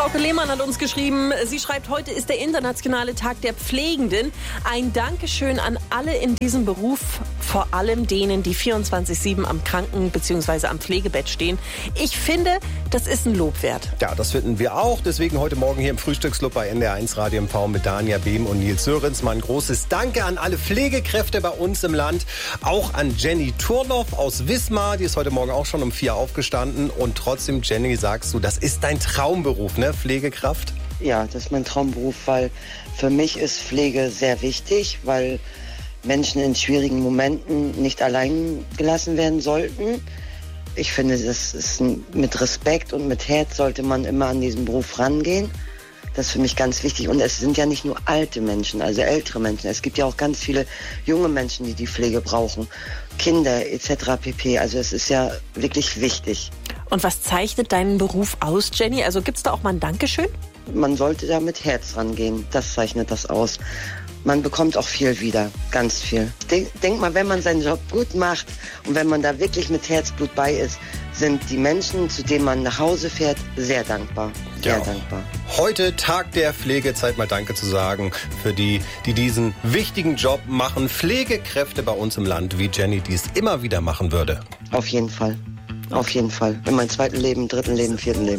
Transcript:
Frauke Lehmann hat uns geschrieben, sie schreibt, heute ist der internationale Tag der Pflegenden. Ein Dankeschön an alle in diesem Beruf, vor allem denen, die 24/7 am Kranken- bzw. am Pflegebett stehen. Ich finde, das ist ein Lob wert. Ja, das finden wir auch. Deswegen heute Morgen hier im Frühstücksclub bei NDR1 Radio MV mit Dania Behm und Nils Sörensen. Mal ein großes Danke an alle Pflegekräfte bei uns im Land. Auch an Jenny Turloff aus Wismar. Die ist heute Morgen auch schon um 4 aufgestanden. Und trotzdem, Jenny, sagst du, das ist dein Traumberuf, ne? Pflegekraft? Ja, das ist mein Traumberuf, weil für mich ist Pflege sehr wichtig, weil Menschen in schwierigen Momenten nicht allein gelassen werden sollten. Ich finde, das ist mit Respekt und mit Herz sollte man immer an diesen Beruf rangehen. Das ist für mich ganz wichtig. Und es sind ja nicht nur alte Menschen, also ältere Menschen. Es gibt ja auch ganz viele junge Menschen, die die Pflege brauchen. Kinder etc. pp. Also es ist ja wirklich wichtig. Und was zeichnet deinen Beruf aus, Jenny? Also gibt's da auch mal ein Dankeschön? Man sollte da mit Herz rangehen. Das zeichnet das aus. Man bekommt auch viel wieder, ganz viel. Denk mal, wenn man seinen Job gut macht und wenn man da wirklich mit Herzblut bei ist, sind die Menschen, zu denen man nach Hause fährt, sehr dankbar. Sehr dankbar. Heute Tag der Pflege, Zeit mal Danke zu sagen für die diesen wichtigen Job machen. Pflegekräfte bei uns im Land, wie Jenny dies immer wieder machen würde. Auf jeden Fall. Auf jeden Fall. In meinem zweiten Leben, dritten Leben, vierten Leben.